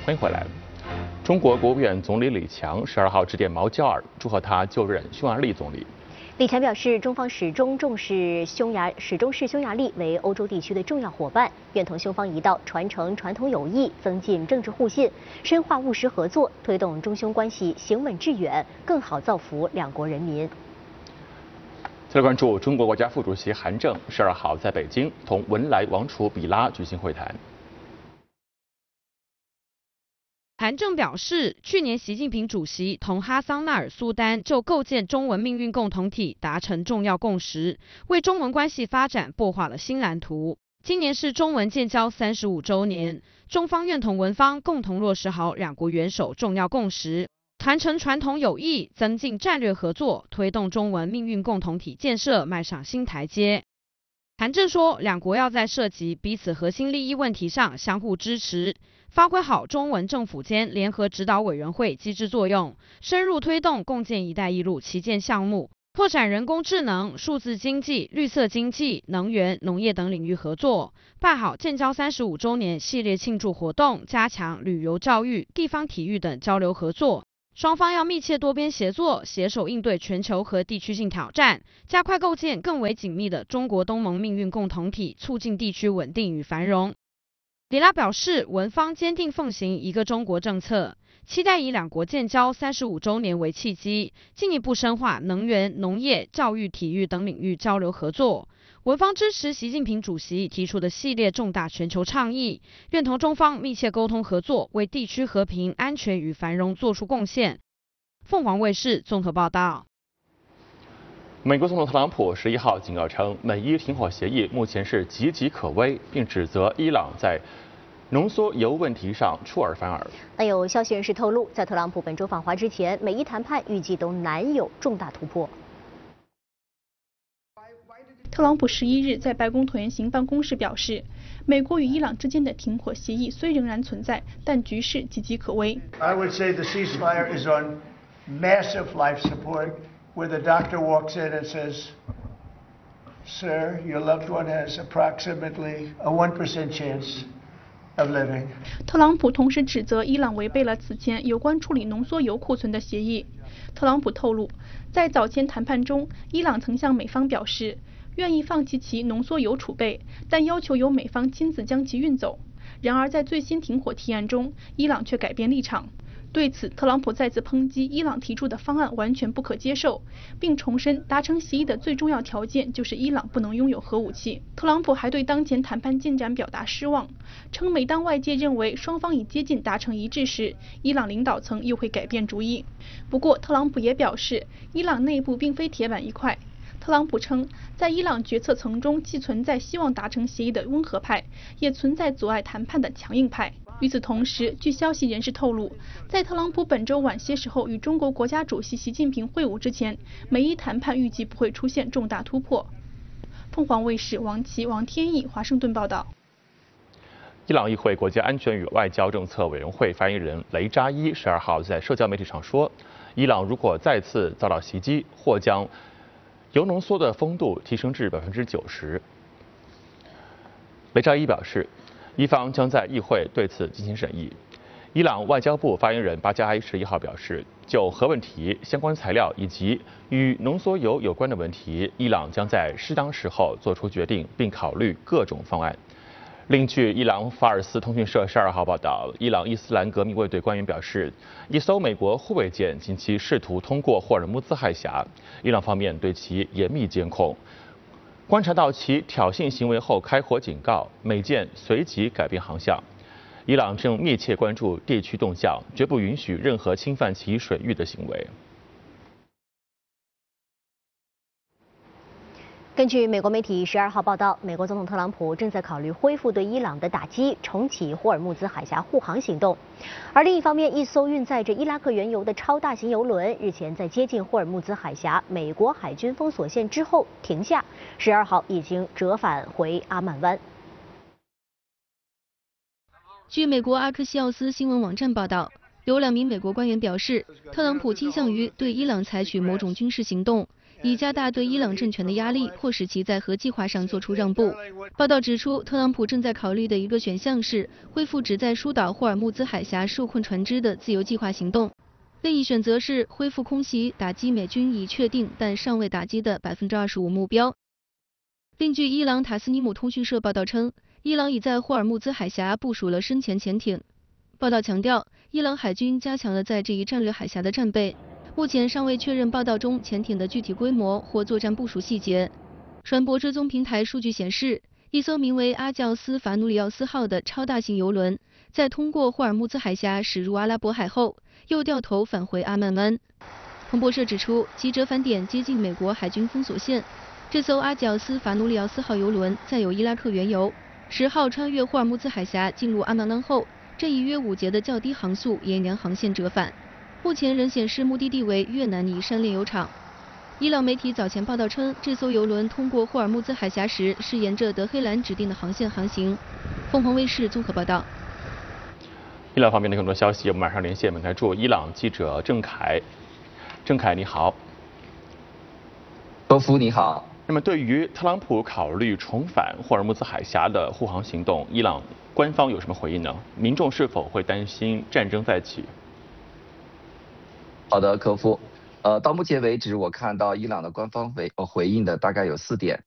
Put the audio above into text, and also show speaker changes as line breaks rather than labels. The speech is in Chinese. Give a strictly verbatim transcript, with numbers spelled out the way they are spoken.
欢迎回来。中国国务院总理李强十二号致电毛焦尔，祝贺他就任匈牙利总理。
李强表示，中方始终重视匈牙，始终视匈牙利为欧洲地区的重要伙伴，愿同匈方一道传承传统友谊，增进政治互信，深化务实合作，推动中匈关系行稳致远，更好造福两国人民。
再来关注中国国家副主席韩正十二号在北京同文莱王储比拉举行会谈。
韩正表示，去年习近平主席同哈桑纳尔苏丹就构建中文命运共同体达成重要共识，为中文关系发展擘画了新蓝图。今年是中文建交三十五周年，中方愿同文方共同落实好两国元首重要共识，传承传统友谊，增进战略合作，推动中文命运共同体建设迈上新台阶。韩正说，两国要在涉及彼此核心利益问题上相互支持，发挥好中文政府间联合指导委员会机制作用，深入推动共建“一带一路”旗舰项目，拓展人工智能、数字经济、绿色经济、能源、农业等领域合作，办好建交三十五周年系列庆祝活动，加强旅游、教育、地方体育等交流合作。双方要密切多边协作，携手应对全球和地区性挑战，加快构建更为紧密的中国东盟命运共同体，促进地区稳定与繁荣。李拉表示，文方坚定奉行一个中国政策，期待以两国建交三十五周年为契机，进一步深化能源、农业、教育、体育等领域交流合作。文方支持习近平主席提出的系列重大全球倡议，愿同中方密切沟通合作，为地区和平、安全与繁荣做出贡献。凤凰卫视综合报道。
美国总统特朗普十一号警告称，美伊停火协议目前是岌岌可危，并指责伊朗在浓缩铀问题上出尔反尔。
那有消息人士透露，在特朗普本周访华之前，美伊谈判预计都难有重大突破。
特朗普十一日在白宫椭圆形办公室表示，美国与伊朗之间的停火协议虽仍然存在，但局势岌岌可危。
I would say the ceasefire is on massive life support, where the doctor walks in and says, "Sir, your loved one has approximately a one percent chance of living."
特朗普同时指责伊朗违背了此前有关处理浓缩铀库存的协议。特朗普透露，在早前谈判中，伊朗曾向美方表示，愿意放弃其浓缩铀储备，但要求由美方亲自将其运走。然而，在最新停火提案中，伊朗却改变立场。对此，特朗普再次抨击伊朗提出的方案完全不可接受，并重申达成协议的最重要条件就是伊朗不能拥有核武器。特朗普还对当前谈判进展表达失望，称每当外界认为双方已接近达成一致时，伊朗领导层又会改变主意。不过，特朗普也表示，伊朗内部并非铁板一块。特朗普称，在伊朗决策层中既存在希望达成协议的温和派，也存在阻碍谈判的强硬派。与此同时，据消息人士透露，在特朗普本周晚些时候与中国国家主席习近平会晤之前，美伊谈判预计不会出现重大突破。凤凰卫视王琦、王天意华盛顿报道。
伊朗议会国家安全与外交政策委员会发言人雷扎伊十二号在社交媒体上说，伊朗如果再次遭到袭击，或将铀浓缩的风度提升至百分之九十。雷扎伊表示，伊方将在议会对此进行审议。伊朗外交部发言人巴加埃十一号表示，就核问题、相关材料以及与浓缩铀有关的问题，伊朗将在适当时候做出决定，并考虑各种方案。另据伊朗法尔斯通讯社十二号报道，伊朗伊斯兰革命卫队官员表示，一艘美国护卫舰近期试图通过霍尔木兹海峡，伊朗方面对其严密监控，观察到其挑衅行为后开火警告，美舰随即改变航向。伊朗正密切关注地区动向，绝不允许任何侵犯其水域的行为。
根据美国媒体十二号报道，美国总统特朗普正在考虑恢复对伊朗的打击，重启霍尔木兹海峡护航行动。而另一方面，一艘运载着伊拉克原油的超大型油轮日前在接近霍尔木兹海峡美国海军封锁线之后停下，十二号已经折返回阿曼湾。
据美国阿克西奥斯新闻网站报道，有两名美国官员表示，特朗普倾向于对伊朗采取某种军事行动。 以加大对伊朗政权的压力，迫使其在核计划上做出让步。报道指出，特朗普正在考虑的一个选项是恢复旨在疏导霍尔木兹海峡受困船只的自由计划行动。另一选择是恢复空袭，打击美军已确定但尚未打击的百分之二十五目标。另据伊朗塔斯尼姆通讯社报道称，伊朗已在霍尔木兹海峡部署了深潜潜艇。报道强调，伊朗海军加强了在这一战略海峡的战备，目前尚未确认报道中潜艇的具体规模或作战部署细节。船舶追踪平台数据显示，一艘名为阿教斯法努里奥斯号的超大型油轮，在通过霍尔木兹海峡驶入阿拉伯海后，又掉头返回阿曼湾。彭博社指出，其折返点接近美国海军封锁线。这艘阿绞斯法努里奥斯号油轮载有伊拉克原油，十号穿越霍尔木兹海峡进入阿曼湾后，这一约五节的较低航速沿洋航线折返，目前仍显示目的地为越南尼山炼油厂。伊朗媒体早前报道称，这艘油轮通过霍尔木兹海峡时是沿着德黑兰指定的航线航行。凤凰卫视综合报道。
伊朗方面的更多消息，我们马上连线本台驻伊朗记者郑凯。郑凯，你好。
周夫你好。
那么，对于特朗普考虑重返霍尔木兹海峡的护航行动，伊朗官方有什么回应呢？民众是否会担心战争再起？
好的，科夫。呃，到目前为止，我看到伊朗的官方回呃回应的大概有四点。